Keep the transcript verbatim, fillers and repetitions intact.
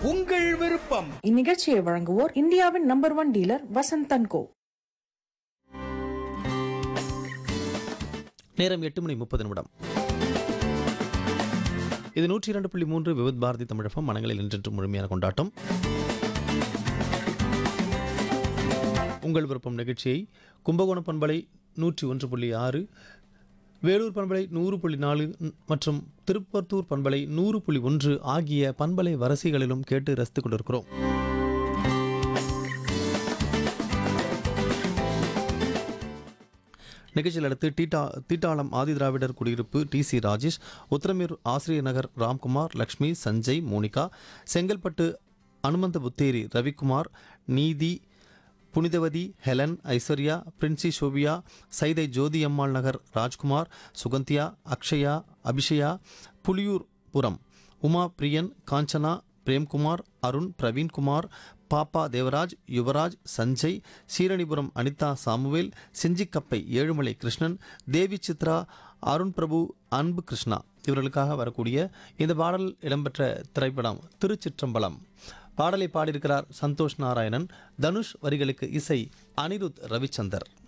உங்கள் விருப்பம். இந்நிகழ்ச்சியை வழங்குவோர் இந்தியாவின் number one dealer Vasanth and கோ. நேரம் எட்டு மணி முப்பது நிமிடம். இது நூற்றி இரண்டு புள்ளி மூன்று விவித் பாரதி தமிழகம். மனங்களில் இன்றென்று முழுமையான கொண்டாட்டம். உங்கள் விருப்பம் நிகழ்ச்சியை கும்பகோணம் பண்பலை நூற்றி ஒன்று புள்ளி ஆறு, வேலூர் பண்பலை நூறு புள்ளி நாலு மற்றும் திருப்பத்தூர் பண்பலை நூறு புள்ளி ஒன்று ஆகிய பண்பலை வரிசைகளிலும் கேட்டு ரசித்துக் கொண்டிருக்கிறோம். நிகழ்ச்சியில் அடுத்து டீட்டா தீட்டாளம் ஆதிதிராவிடர் குடியிருப்பு டி சி ராஜேஷ், உத்தரமேரூர் ஆசிரியர் நகர் ராம்குமார், லக்ஷ்மி, சஞ்சய், மோனிகா, செங்கல்பட்டு அனுமந்த புத்தேரி ரவிக்குமார், நீதி, புனிதவதி, ஹெலன், ஐஸ்வர்யா, பிரின்சி சோபியா, சைதை ஜோதி அம்மாள் நகர் ராஜ்குமார், சுகந்தியா, அக்ஷயா, அபிஷயா, புலியூர்புரம் உமா, பிரியன், காஞ்சனா, பிரேம்குமார், அருண், பிரவீன்குமார், பாப்பா தேவராஜ், யுவராஜ், சஞ்சய், சீரணிபுரம் அனிதா சாமுவேல், செஞ்சிக்கப்பை ஏழுமலை கிருஷ்ணன், தேவி சித்ரா, அருண் பிரபு, அன்பு கிருஷ்ணா இவர்களுக்காக வரக்கூடிய இந்த பாடல் இடம்பெற்ற திரைப்படம் திருச்சிற்றம்பலம். பாடலை பாடியிருக்கிறார் சந்தோஷ் நாராயணன். தனுஷ் வரிகளுக்கு இசை அனிருத் ரவிச்சந்தர்.